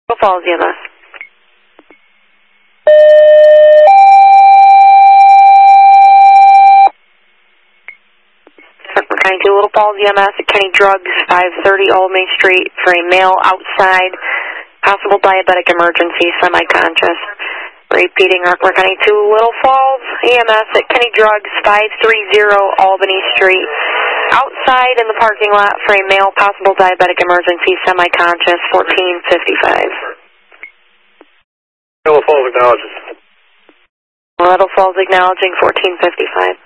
Little Falls EMS. Circle County 2, Little Falls EMS at Kenny Drugs, 530 Albany Street for a male outside, possible diabetic emergency, semi-conscious. Repeating, Rockport County 2, Little Falls EMS at Kenny Drugs, 530 Albany Street, outside in the parking lot for a male possible diabetic emergency, semi-conscious, 1455. Little Falls acknowledges. Little Falls acknowledging 1455.